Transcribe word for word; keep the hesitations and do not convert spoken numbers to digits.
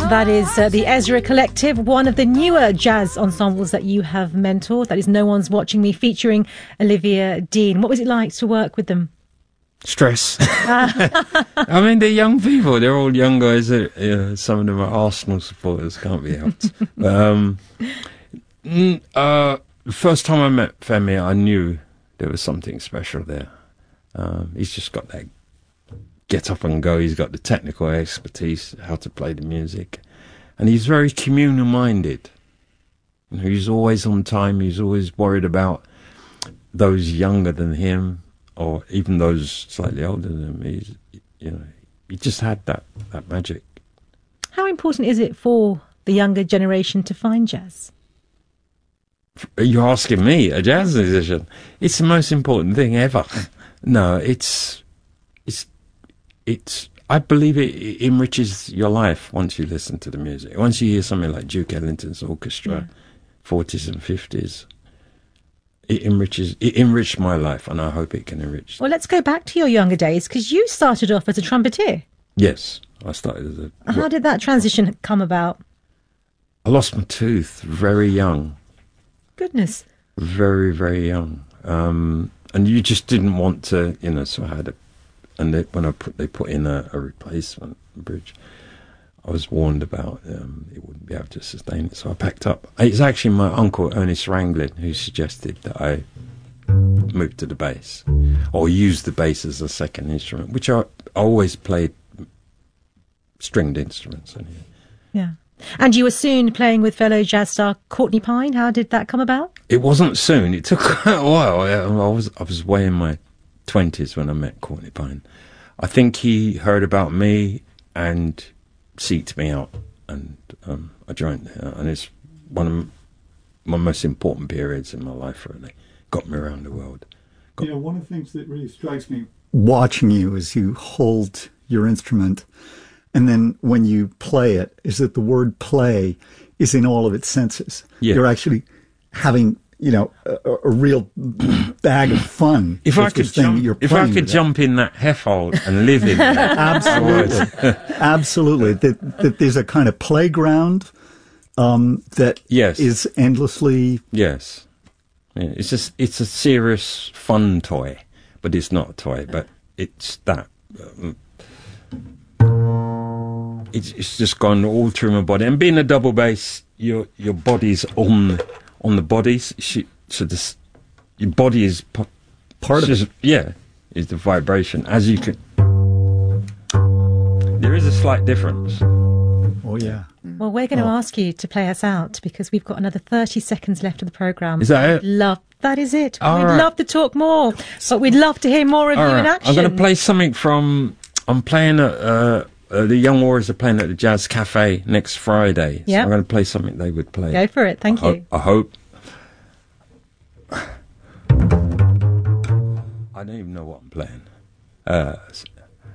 That is uh, the Ezra Collective, one of the newer jazz ensembles that you have mentored. That is No One's Watching Me, featuring Olivia Dean. What was it like to work with them? Stress. I mean, they're young people. They're all young guys. That, you know, some of them are Arsenal supporters. Can't be helped. um, uh, the first time I met Femi, I knew there was something special there. Um, he's just got that get up and go. He's got the technical expertise, how to play the music. And he's very communal minded. You know, he's always on time. He's always worried about those younger than him, or even those slightly older than him. He's, you know, he just had that, that magic. How important is it for the younger generation to find jazz? You're asking me, a jazz musician? It's the most important thing ever. No, it's, it's, it's, I believe it, it enriches your life once you listen to the music. Once you hear something like Duke Ellington's orchestra, yeah. forties and fifties, it enriches, it enriched my life, and I hope it can enrich. Well, let's go back to your younger days, because you started off as a trumpeter. Yes, I started as a... How did that transition come about? I lost my tooth very young. Goodness. Very, very young. Um, and you just didn't want to, you know, so I had a... And they, when I put, they put in a, a replacement bridge, I was warned about um, it wouldn't be able to sustain it, so I packed up. It's actually my uncle Ernest Ranglin who suggested that I move to the bass, or use the bass as a second instrument, which I, I always played stringed instruments. Anyway. Yeah. And you were soon playing with fellow jazz star Courtney Pine. How did that come about? It wasn't soon. It took quite a while. I, I was I was way in my twenties when I met Courtney Pine. I think he heard about me and seeked me out, and um, I joined her. And it's one of my most important periods in my life, really. Got me around the world. Got you know, one of the things that really strikes me watching you as you hold your instrument, and then when you play it, is that the word play is in all of its senses. Yeah. You're actually having, you know, a, a real bag of fun. If I could jump, if I could jump in that heffhole and live in it. Absolutely. Absolutely. That, that there's a kind of playground um, that yes. is endlessly... Yes. Yeah, it's just, it's a serious, fun toy, but it's not a toy, but it's that. Um, it's, it's just gone all through my body. And being a double bass, your your body's on on the bodies, so this your body is p- part of just, it. Yeah, is the vibration. As you can, there is a slight difference. Oh yeah. Well, we're going to oh. ask you to play us out, because we've got another thirty seconds left of the programme. Is that it? Love, that is it. All we'd right. love to talk more, but we'd love to hear more of All you right. in action. I'm going to play something from. I'm playing at uh, uh, the Young Warriors are playing at the Jazz Cafe next Friday. Yeah. So I'm going to play something they would play. Go for it. Thank I you. Ho- I hope. I don't even know what I'm playing. Uh,